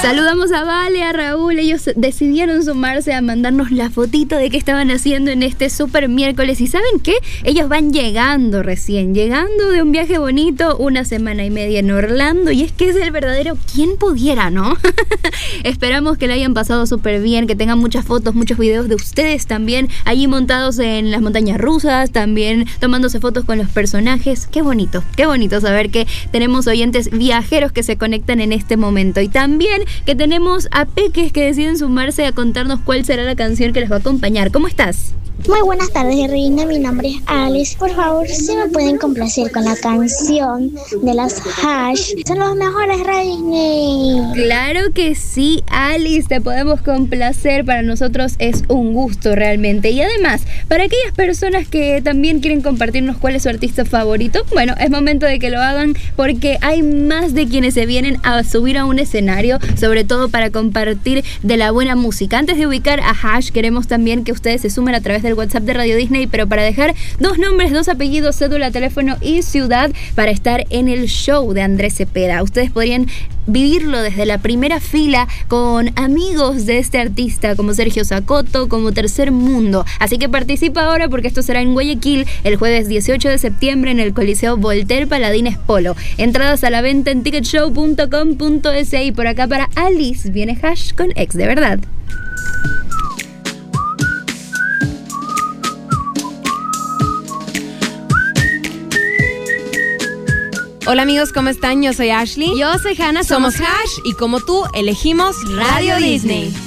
Saludamos a Vale, a Raúl. Ellos decidieron sumarse a mandarnos la fotito de qué estaban haciendo en este super miércoles. ¿Y saben qué? Ellos van llegando de un viaje bonito, 1 semana y media en Orlando. Y es que es el verdadero quien pudiera, ¿no? Esperamos que le hayan pasado súper bien, que tengan muchas fotos, muchos videos de ustedes también allí montados en las montañas rusas, también tomándose fotos con los personajes. Qué bonito saber que tenemos oyentes viajeros que se conectan en este momento. Y también que tenemos a peques que deciden sumarse a contarnos cuál será la canción que les va a acompañar. ¿Cómo estás? Muy buenas tardes, Reina. Mi nombre es Alice. Por favor, si me pueden complacer con la canción de las Hash. Son los mejores, Reina. Claro que sí, Alice, te podemos complacer. Para nosotros es un gusto realmente. Y además, para aquellas personas que también quieren compartirnos cuál es su artista favorito, bueno, es momento de que lo hagan porque hay más de quienes se vienen a subir a un escenario, sobre todo para compartir de la buena música. Antes de ubicar a Hash, queremos también que ustedes se sumen a través del WhatsApp de Radio Disney, pero para dejar 2 nombres, 2 apellidos, cédula, teléfono y ciudad para estar en el show de Andrés Cepeda. Ustedes podrían vivirlo desde la primera fila con amigos de este artista como Sergio Zacoto, como Tercer Mundo. Así que participa ahora porque esto será en Guayaquil el jueves 18 de septiembre en el Coliseo Voltaire Paladines Polo. Entradas a la venta en ticketshow.com.es. y por acá para Alice viene Hash con Ex de Verdad. Hola amigos, ¿cómo están? Yo soy Ashley. Yo soy Hannah. Somos Hash y como tú, elegimos Radio Disney.